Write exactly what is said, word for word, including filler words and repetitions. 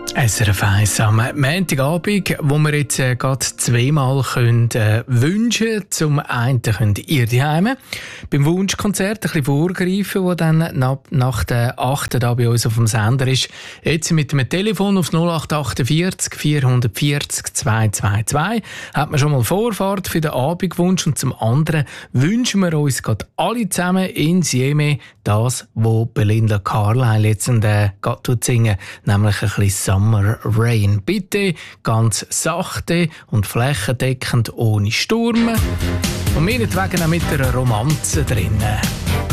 S R F eins am Montagabend, wo wir jetzt äh, gerade zweimal können, äh, wünschen können. Zum einen könnt ihr daheim beim Wunschkonzert ein bisschen vorgreifen, das dann nach, nach der achten da bei uns auf dem Sender ist. Jetzt mit dem Telefon auf null acht achtundvierzig vierhundertvierzig zweihundertzweiundzwanzig hat man schon mal Vorfahrt für den Abendwunsch, und zum anderen wünschen wir uns gerade alle zusammen in Sieme das, was Belinda Carlisle jetzt äh, gerade singen, nämlich ein bisschen Summer Rain. Bitte ganz sachte und flächendeckend ohne Sturm und meinetwegen auch mit einer Romanze drinnen.